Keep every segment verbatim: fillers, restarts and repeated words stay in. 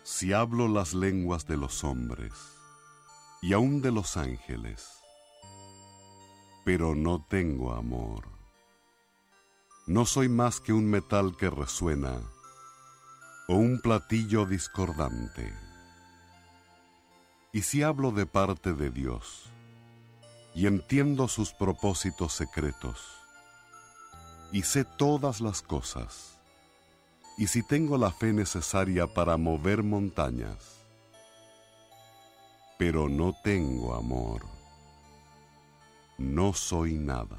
Si hablo las lenguas de los hombres y aun de los ángeles, pero no tengo amor, no soy más que un metal que resuena o un platillo discordante. Y si hablo de parte de Dios y entiendo sus propósitos secretos y sé todas las cosas, y si tengo la fe necesaria para mover montañas, pero no tengo amor, no soy nada.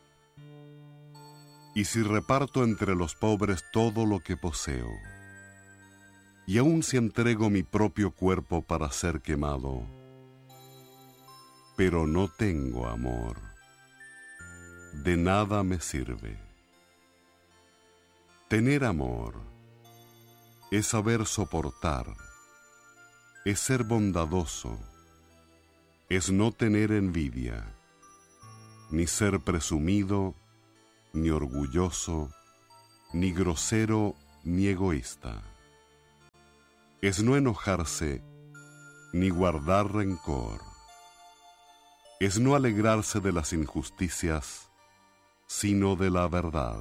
Y si reparto entre los pobres todo lo que poseo, y aun si entrego mi propio cuerpo para ser quemado, pero no tengo amor, de nada me sirve. Tener amor es saber soportar, es ser bondadoso, es no tener envidia, ni ser presumido, ni orgulloso, ni grosero, ni egoísta. Es no enojarse, ni guardar rencor. Es no alegrarse de las injusticias, sino de la verdad.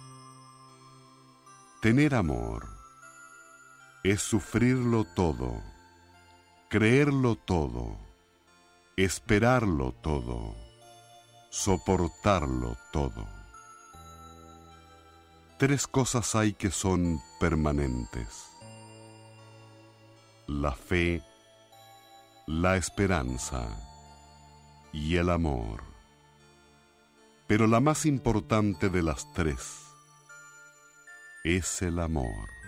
Tener amor es sufrirlo todo, creerlo todo, esperarlo todo, soportarlo todo. Tres cosas hay que son permanentes: la fe, la esperanza y el amor. Pero la más importante de las tres es el amor.